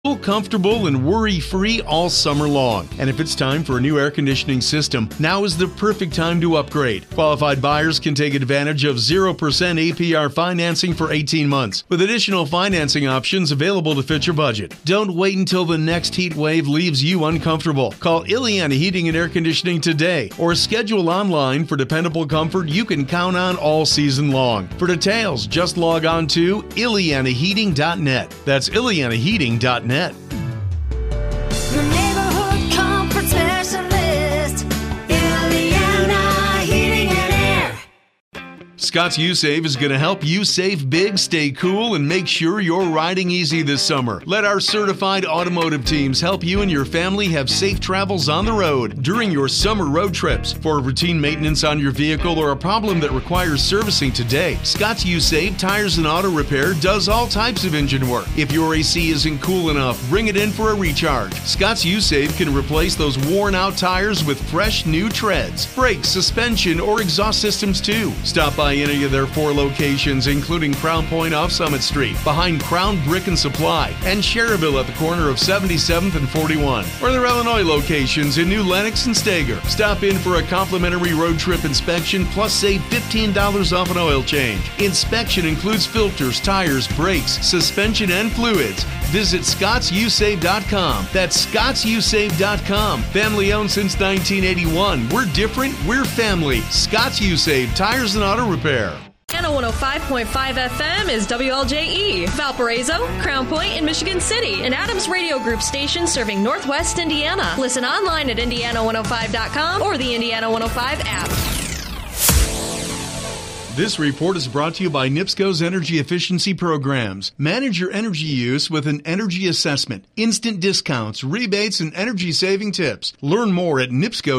Feel comfortable and worry-free all summer long. And if it's time for a new air conditioning system, now is the perfect time to upgrade. Qualified buyers can take advantage of 0% APR financing for 18 months, with additional financing options available to fit your budget. Don't wait until the next heat wave leaves you uncomfortable. Call Ileana Heating and Air Conditioning today, or schedule online for dependable comfort you can count on all season long. For details, just log on to IleanaHeating.net. That's IleanaHeating.net. Your neighborhood comfort specialist, Ileana Heating and Air. Scott's U-Save is going to help you save big, stay cool, and make sure you're riding easy this summer. Let our certified automotive teams help you and your family have safe travels on the road during your summer road trips. For routine maintenance on your vehicle or a problem that requires servicing today, Scott's U-Save Tires and Auto Repair does all types of engine work. If your AC isn't cool enough, bring it in for a recharge. Scott's U-Save can replace those worn-out tires with fresh new treads, brakes, suspension, or exhaust systems too. Stop by any of their 4 locations, including Crown Point off Summit Street, behind Crown Brick and Supply, and Cherryville at the corner of 77th and 41, or their Illinois locations in New Lenox and Stager. Stop in for a complimentary road trip inspection, plus save $15 off an oil change. Inspection includes filters, tires, brakes, suspension, and fluids. Visit ScottsUSave.com. That's ScottsUSave.com. Family owned since 1981. We're different. We're family. Scott's U-Save Tires and Auto Repair. Indiana 105.5 FM is WLJE, Valparaiso, Crown Point, and Michigan City, an Adams Radio Group station serving Northwest Indiana. Listen online at Indiana105.com or the Indiana 105 app. This report is brought to you by NIPSCO's Energy Efficiency Programs. Manage your energy use with an energy assessment, instant discounts, rebates, and energy-saving tips. Learn more at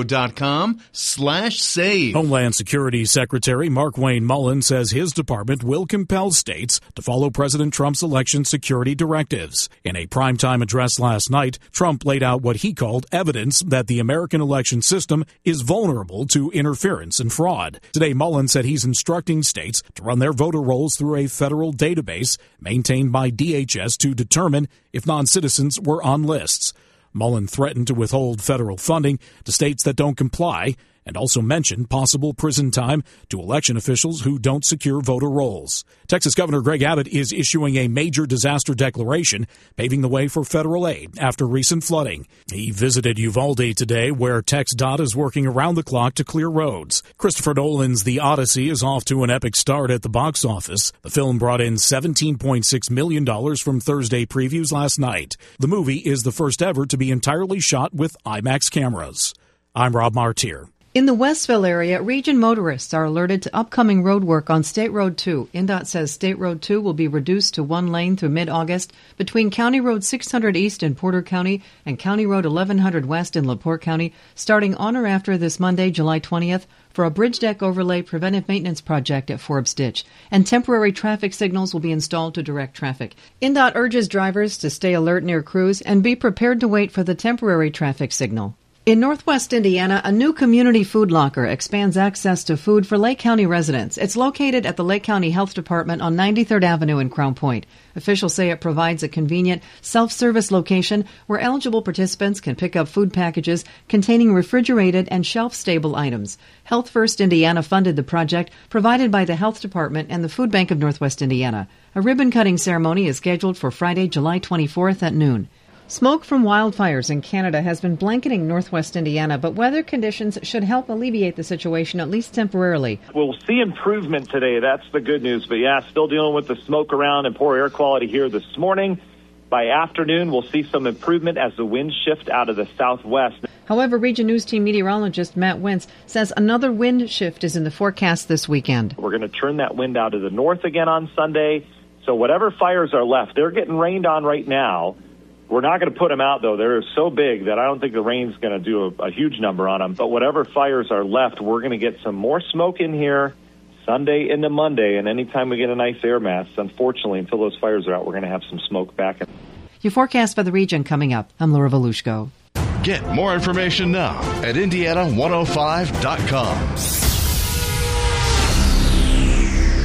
NIPSCO.com/save. Homeland Security Secretary Markwayne Mullin says his department will compel states to follow President Trump's election security directives. In a primetime address last night, Trump laid out what he called evidence that the American election system is vulnerable to interference and fraud. Today, Mullin said he's instructing states to run their voter rolls through a federal database maintained by DHS to determine if non-citizens were on lists. Mullin threatened to withhold federal funding to states that don't comply and also mentioned possible prison time to election officials who don't secure voter rolls. Texas Governor Greg Abbott is issuing a major disaster declaration, paving the way for federal aid after recent flooding. He visited Uvalde today, where TxDOT is working around the clock to clear roads. Christopher Nolan's The Odyssey is off to an epic start at the box office. The film brought in $17.6 million from Thursday previews last night. The movie is the first ever to be entirely shot with IMAX cameras. I'm Rob Martier. In the Westville area, region motorists are alerted to upcoming road work on State Road 2. INDOT says State Road 2 will be reduced to one lane through mid-August between County Road 600 East in Porter County and County Road 1100 West in LaPorte County, starting on or after this Monday, July 20th, for a bridge deck overlay preventive maintenance project at Forbes Ditch, and temporary traffic signals will be installed to direct traffic. INDOT urges drivers to stay alert near crews and be prepared to wait for the temporary traffic signal. In Northwest Indiana, a new community food locker expands access to food for Lake County residents. It's located at the Lake County Health Department on 93rd Avenue in Crown Point. Officials say it provides a convenient self-service location where eligible participants can pick up food packages containing refrigerated and shelf-stable items. Health First Indiana funded the project, provided by the Health Department and the Food Bank of Northwest Indiana. A ribbon-cutting ceremony is scheduled for Friday, July 24th at noon. Smoke from wildfires in Canada has been blanketing northwest Indiana, but weather conditions should help alleviate the situation, at least temporarily. We'll see improvement today. That's the good news. But, yeah, still dealing with the smoke around and poor air quality here this morning. By afternoon, we'll see some improvement as the winds shift out of the southwest. However, Region News Team meteorologist Matt Wentz says another wind shift is in the forecast this weekend. We're going to turn that wind out of the north again on Sunday. So whatever fires are left, they're getting rained on right now. We're not going to put them out, though. They're so big that I don't think the rain's going to do a huge number on them. But whatever fires are left, we're going to get some more smoke in here Sunday into Monday. And anytime we get a nice air mass, unfortunately, until those fires are out, we're going to have some smoke back. Your forecast for the region coming up. I'm Laura Volushko. Get more information now at Indiana105.com.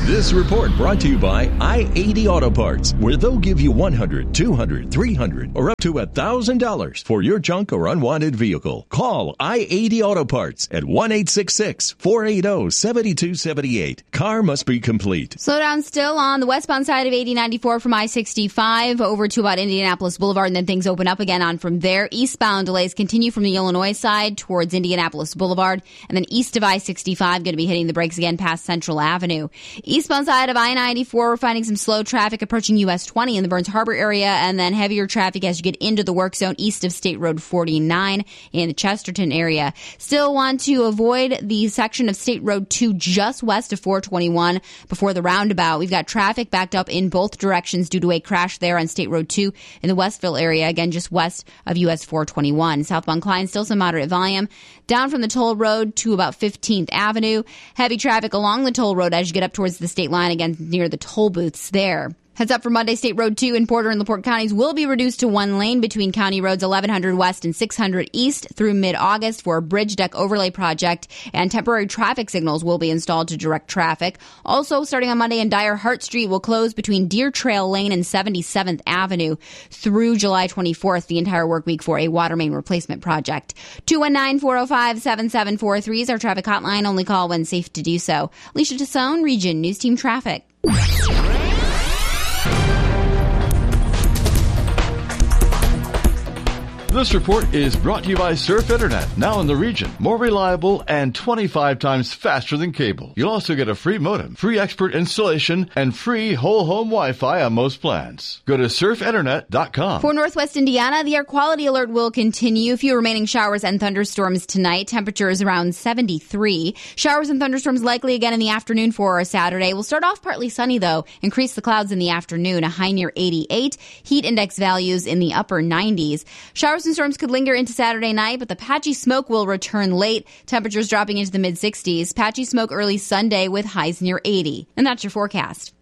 This report brought to you by I-80 Auto Parts, where they'll give you $100, $200, $300, or up to $1,000 for your junk or unwanted vehicle. Call I-80 Auto Parts at 1-866-480-7278. Car must be complete. Slowdown still on the westbound side of 8094 from I-65 over to about Indianapolis Boulevard, and then things open up again on from there. Eastbound delays continue from the Illinois side towards Indianapolis Boulevard, and then east of I-65 going to be hitting the brakes again past Central Avenue. Eastbound side of I-94, we're finding some slow traffic approaching US 20 in the Burns Harbor area, and then heavier traffic as you get into the work zone east of State Road 49 in the Chesterton area. Still want to avoid the section of State Road 2 just west of 421 before the roundabout. We've got traffic backed up in both directions due to a crash there on State Road 2 in the Westville area, again just west of US 421. Southbound Klein, still some moderate volume. Down from the toll road to about 15th Avenue. Heavy traffic along the toll road as you get up towards the state line, again near the toll booths there. Heads up for Monday, State Road 2 in Porter and LaPorte counties will be reduced to one lane between County Roads 1100 West and 600 East through mid-August for a bridge deck overlay project, and temporary traffic signals will be installed to direct traffic. Also, starting on Monday, Dyer Hart Street will close between Deer Trail Lane and 77th Avenue through July 24th, the entire work week, for a water main replacement project. 219-405-7743 is our traffic hotline. Only call when safe to do so. Alicia Tassone, Region News Team Traffic. This report is brought to you by Surf Internet, now in the region. More reliable and 25 times faster than cable. You'll also get a free modem, free expert installation, and free whole home Wi-Fi on most plans. Go to surfinternet.com. For Northwest Indiana, the air quality alert will continue. A few remaining showers and thunderstorms tonight. Temperatures around 73. Showers and thunderstorms likely again in the afternoon for Saturday. We'll start off partly sunny, though. Increase the clouds in the afternoon. A high near 88. Heat index values in the upper 90s. Showers and storms could linger into Saturday night, but the patchy smoke will return late. Temperatures dropping into the mid-60s. Patchy smoke early Sunday with highs near 80. And that's your forecast.